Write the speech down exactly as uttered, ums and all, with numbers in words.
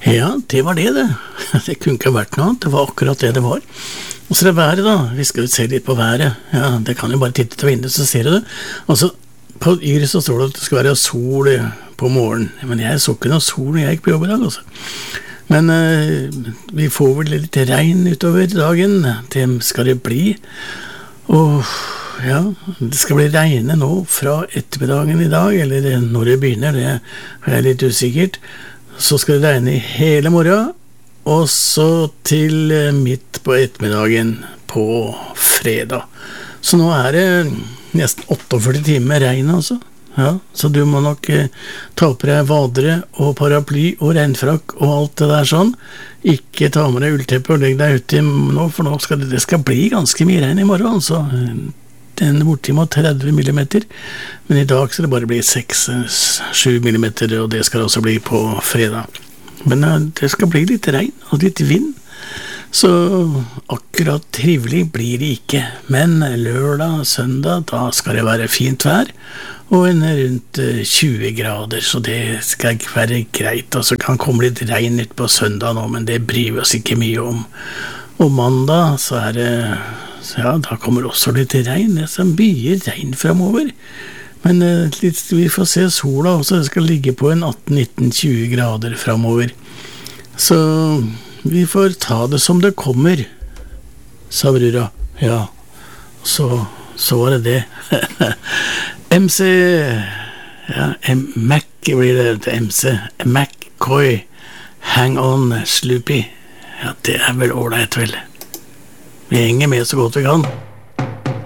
Ja, det var det, det. Det kunne ikke vært noe annet, det var akkurat det det var. Og så det været da, vi skal jo se litt på været. Ja, det kan jo bare titte til vinduet, så ser du det. Og så på Yr så står det at det skal være sol på morgen. Men jeg så ikke noe sol når jeg gikk på jobb i dag, altså. Men eh, vi får vel litt regn utover dagen, det skal det bli. Og ja, det skal bli regne nå fra ettermiddagen i dag, eller når det begynner, det er litt usikkert. Så skal det regne i hele morgen, og så til midt på ettermiddagen på fredag. Så nå er det nesten førtiåtte timer regn, altså. Ja, så du må nok eh, ta på deg vadere og paraply og regnfrakk og alt det der sånn. Ikke ta med deg ullteppe og legg deg ute nå, for nå skal det, det skal bli ganske mye regn i morgen, altså. Den bortimot tretti millimeter, men i dag skal det bare bli seks til sju millimeter, og det skal også bli på fredag. Men uh, det skal bli litt regn og litt vind, så akkurat trivelig blir det ikke. Men lørdag, søndag, da skal det være fint vær, og en rundt uh, tjue grader, så det skal ikke være greit. Og så kan komme litt regn ut på søndag nå, men det bryr vi oss ikke mye om. Og mandag så er det, ja, da kommer også litt regn, det er så mye regn fremover. Men uh, litt, vi får se sola også, det skal ligge på en atten nitten tjue grader fremover. Så vi får ta det som det kommer, sa brura. Ja, så, så var det det. M C, ja, Mac blir det til M C, McCoy, Hang On, Sloopy. Ja, det er vel ålreit vel. Vi henger med så godt vi kan.